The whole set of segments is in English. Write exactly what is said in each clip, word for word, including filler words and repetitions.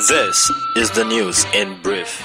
This is the news in brief.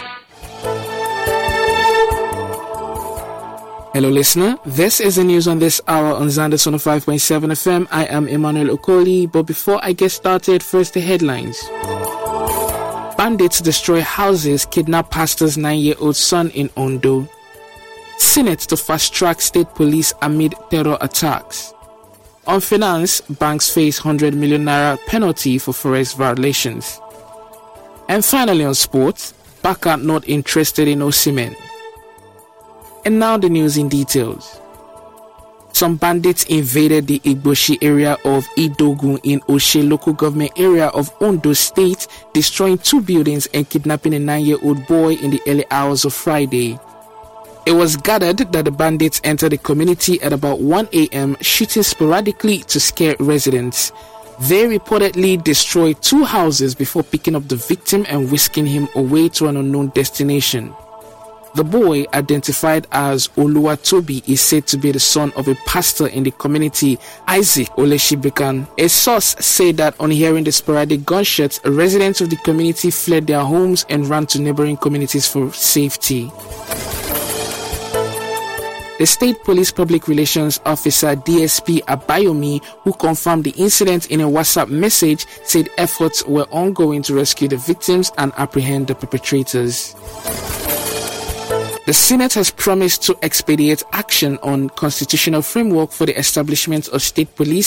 Hello listener, this is the news on this hour on Zanders one oh five point seven F M. I am Emmanuel Okoli, but before I get started, first the headlines. Bandits destroy houses, kidnap pastor's nine-year-old son in Ondo. Senate to fast-track state police amid terror attacks. On finance, banks face one hundred million naira penalty for forex violations. And finally on sports, Baka not interested in Osimhen. And now the news in details. Some bandits invaded the Igboshi area of Idogun in Oshe local government area of Ondo State, destroying two buildings and kidnapping a nine-year-old boy in the early hours of Friday. It was gathered that the bandits entered the community at about one a.m., shooting sporadically to scare residents. They reportedly destroyed two houses before picking up the victim and whisking him away to an unknown destination. The boy, identified as Oluwatobi, is said to be the son of a pastor in the community, Isaac Oleshibekan. A source said that on hearing the sporadic gunshots, residents of the community fled their homes and ran to neighboring communities for safety. The State Police Public Relations Officer D S P Abayomi, who confirmed the incident in a WhatsApp message, said efforts were ongoing to rescue the victims and apprehend the perpetrators. The Senate has promised to expedite action on constitutional framework for the establishment of state police